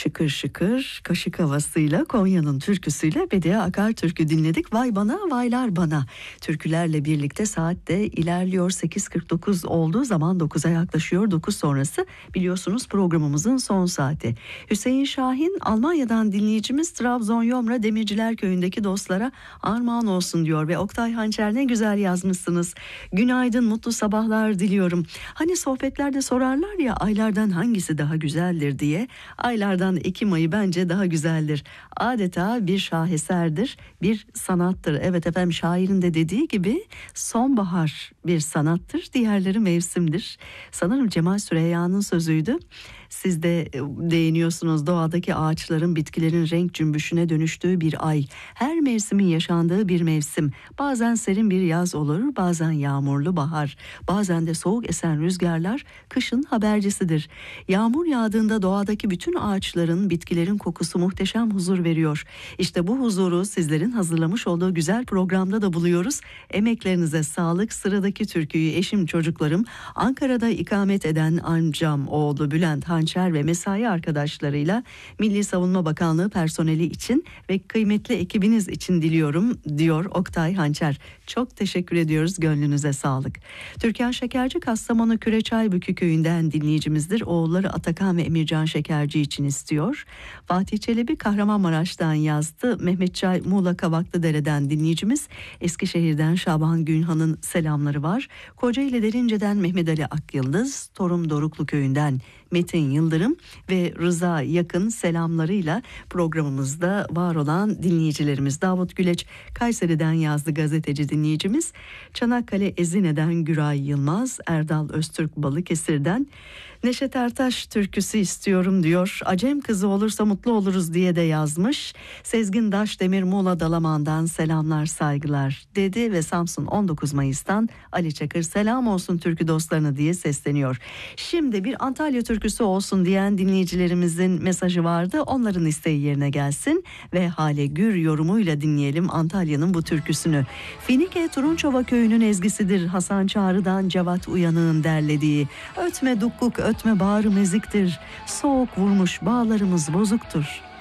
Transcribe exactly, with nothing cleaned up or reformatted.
şıkır şıkır kaşık havasıyla Konya'nın türküsüyle Bediye Akar türkü dinledik. Vay bana vaylar bana. Türkülerle birlikte saat de ilerliyor, sekiz kırk dokuz olduğu zaman dokuza yaklaşıyor. dokuz sonrası biliyorsunuz programımızın son saati. Hüseyin Şahin Almanya'dan dinleyicimiz, Trabzon Yomra Demirciler Köyü'ndeki dostlara armağan olsun diyor ve Oktay Hançer ne güzel yazmışsınız. Günaydın, mutlu sabahlar diliyorum. Hani sohbetlerde sorarlar ya aylardan hangisi daha güzeldir diye. Aylardan Ekim ayı bence daha güzeldir. Adeta bir şaheserdir, bir sanattır. Evet efendim, şairin de dediği gibi sonbahar bir sanattır, diğerleri mevsimdir. Sanırım Cemal Süreyya'nın sözüydü. Siz de değiniyorsunuz, doğadaki ağaçların, bitkilerin renk cümbüşüne dönüştüğü bir ay. Her mevsimin yaşandığı bir mevsim. Bazen serin bir yaz olur, bazen yağmurlu bahar. Bazen de soğuk esen rüzgarlar kışın habercisidir. Yağmur yağdığında doğadaki bütün ağaçların, bitkilerin kokusu muhteşem huzur veriyor. İşte bu huzuru sizlerin hazırlamış olduğu güzel programda da buluyoruz. Emeklerinize sağlık. Sıradaki türküyü eşim, çocuklarım, Ankara'da ikamet eden amcam oğlu Bülent Hançer ve mesai arkadaşlarıyla Milli Savunma Bakanlığı personeli için ve kıymetli ekibiniz için diliyorum diyor Oktay Hançer. Çok teşekkür ediyoruz, gönlünüze sağlık. Türkan Şekerci Kastamonu Küreçaybükü köyünden dinleyicimizdir. Oğulları Atakan ve Emircan Şekerci için istiyor. Fatih Çelebi Kahramanmaraş'tan yazdı. Mehmet Çay Muğla Kavaklıdere'den dinleyicimiz. Eskişehir'den Şaban Günhan'ın selamları var. Kocaeli Derince'den Mehmet Ali Akyıldız, Torum Doruklu köyünden Metin Yıldırım ve Rıza Yakın selamlarıyla programımızda var olan dinleyicilerimiz. Davut Güleç Kayseri'den yazdı gazeteci dinleyicimiz. Çanakkale Ezine'den Güray Yılmaz, Erdal Öztürk Balıkesir'den Neşet Ertaş türküsü istiyorum diyor. Acem kızı olursa mutlu oluruz diye de yazmış. Sezgin Daşdemir Muğla Dalaman'dan selamlar saygılar dedi ve Samsun on dokuz Mayıs'tan Ali Çakır selam olsun türkü dostlarına diye sesleniyor. Şimdi bir Antalya türküsü olsun diyen dinleyicilerimizin mesajı vardı. Onların isteği yerine gelsin ve Hale Gür yorumuyla dinleyelim Antalya'nın bu türküsünü. Finike Turunçova köyünün ezgisidir. Hasan Çağrı'dan Cevat Uyanık'ın derlediği. Ötme dukkuk ötme bağrım eziktir. Soğuk vurmuş bağlarımız bozuktur.